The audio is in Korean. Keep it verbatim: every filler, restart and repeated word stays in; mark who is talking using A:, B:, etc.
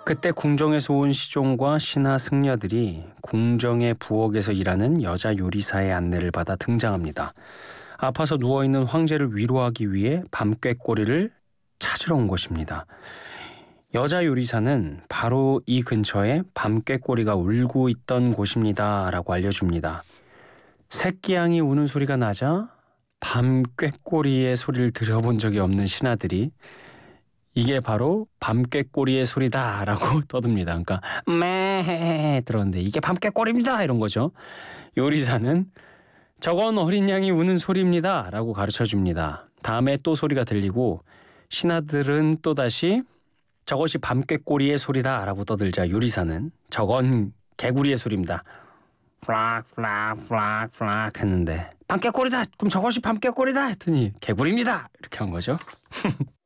A: 그때 궁정에서 온 시종과 신하 승려들이 궁정의 부엌에서 일하는 여자 요리사의 안내를 받아 등장합니다. 아파서 누워있는 황제를 위로하기 위해 밤꾀꼬리를 찾으러 온 것입니다. 여자 요리사는 바로 이 근처에 밤꾀꼬리가 울고 있던 곳입니다 라고 알려줍니다. 새끼양이 우는 소리가 나자 밤꾀꼬리의 소리를 들어본 적이 없는 신하들이 이게 바로 밤꾀꼬리의 소리다 라고 떠듭니다. 그러니까 매 들었는데 이게 밤꾀꼬리입니다 이런 거죠. 요리사는 저건 어린 양이 우는 소리입니다 라고 가르쳐줍니다. 다음에 또 소리가 들리고 신하들은 또다시 저것이 밤꾀꼬리의 소리다 라고 떠들자 요리사는 저건 개구리의 소리입니다. 플락 플락 플락 플락 했는데 밤꾀꼬리다 그럼 저것이 밤꾀꼬리다 했더니 개구리입니다 이렇게 한 거죠.